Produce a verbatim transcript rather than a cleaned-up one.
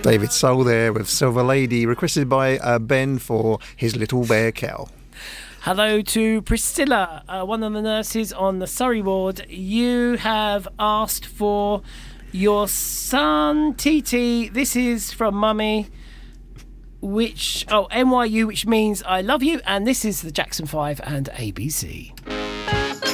David Soul there with Silver Lady, requested by uh, Ben for his little bear Kel. Hello to Priscilla, uh, one of the nurses on the Surrey ward. You have asked for your son, T T. This is from Mummy, which, oh, N Y U, which means I love you. And this is the Jackson five and A B C.